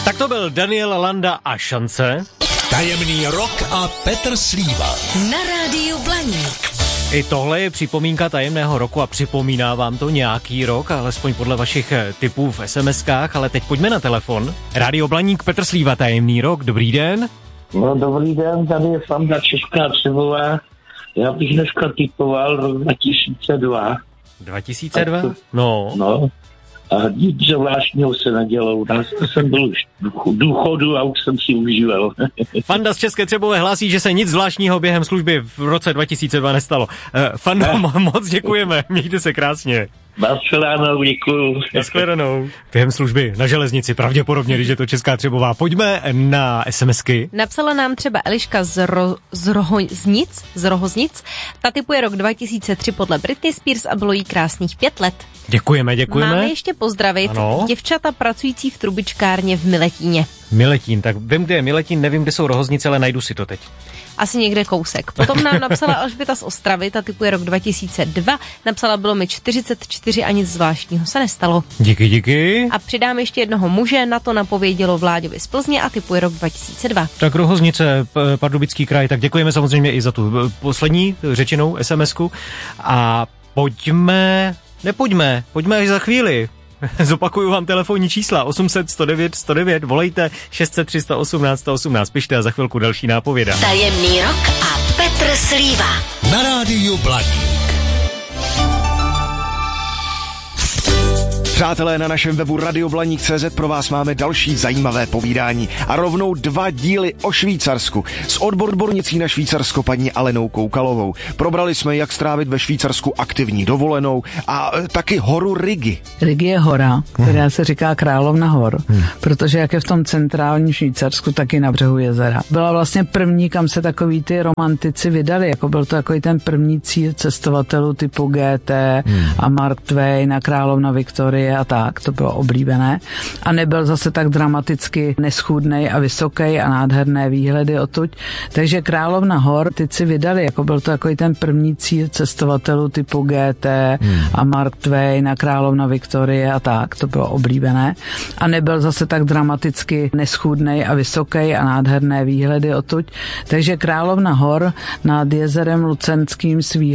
Tak to byl Daniel Landa a Šance. Tajemný rok a Petr Slíva. Na rádiu Blaník. I tohle je připomínka tajemného roku a připomíná vám to nějaký rok, alespoň podle vašich tipů v SMS-kách, ale teď pojďme na telefon. Rádio Blaník, Petr Slíva, tajemný rok, dobrý den. No dobrý den, tady je Fanda Česká Třebová. Já bych dneska typoval rok 2002. 2002? No. A nic zvláštního se nedělo. U nás jsem byl už důchodu a už jsem si užíval. Fanda z České Třebové hlásí, že se nic zvláštního během služby v roce 2002 nestalo. Fando, moc děkujeme, mějte se krásně. Naschledanou, děkuju. Naschledanou. Během služby na železnici, pravděpodobně, když je to Česká Třebová. Pojďme na SMSky. Napsala nám třeba Eliška z Rohoznic. Ta typuje rok 2003 podle Britney Spears a bylo jí krásných 5 let. Děkujeme. Máme ještě pozdravit děvčata pracující v trubičkárně v Miletíně. Miletín, tak vím, kde je Miletín, nevím, kde jsou Rohoznice, ale najdu si to teď. Asi někde kousek. Potom nám napsala Alžběta z Ostravy, ta typuje rok 2002. Napsala, bylo mi 44 a nic zvláštního se nestalo. Díky. A přidám ještě jednoho muže, na to napovědělo Vláďovi z Plzně a typuje rok 2002. Tak Rohoznice, Pardubický kraj, tak děkujeme samozřejmě i za tu poslední řečenou SMS-ku. A pojďme až za chvíli. Zopakuju vám telefonní čísla 800 109 109, volejte 600 318 118, pište a za chvilku další nápověda. Tajemný rok a Petr Slíva. Na rádiu Blaník. Přátelé, na našem webu radioblaník.cz pro vás máme další zajímavé povídání a rovnou 2 díly o Švýcarsku s odbornicí na Švýcarsko paní Alenou Koukalovou. Probrali jsme, jak strávit ve Švýcarsku aktivní dovolenou a taky horu Rigi. Rigi je hora, která se říká Královna hor, protože jak je v tom centrálním Švýcarsku, taky na břehu jezera. Byla vlastně první, kam se takový ty romantici vydali, jako byl to takový ten první cíl cestovatelů typu GT a Mark Twain a Královna Viktorie a tak, to bylo oblíbené. A nebyl zase tak dramaticky neschůdnej a vysoký a nádherné výhledy odtud. Takže Královna hor, ty si vydali, jako byl to takový ten první cíl cestovatelů typu GT a Mark Twain a Královna Viktorie a tak, to bylo oblíbené. A nebyl zase tak dramaticky neschůdnej a vysoký a nádherné výhledy odtud. Takže Královna hor nad jezerem Lucenským